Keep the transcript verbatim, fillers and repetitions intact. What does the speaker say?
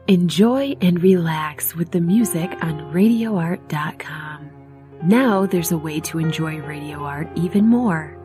Enjoy and relax with the music on radio art dot com. Now there's a way to enjoy radio art even more.